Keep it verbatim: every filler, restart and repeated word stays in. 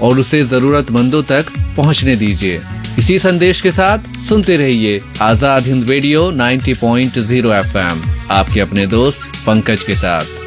और उसे जरूरतमंदों तक पहुंचने दीजिए। इसी संदेश के साथ सुनते रहिए आजाद हिंद रेडियो नब्बे पॉइंट शून्य एफ एम, आपके अपने दोस्त पंकज के साथ।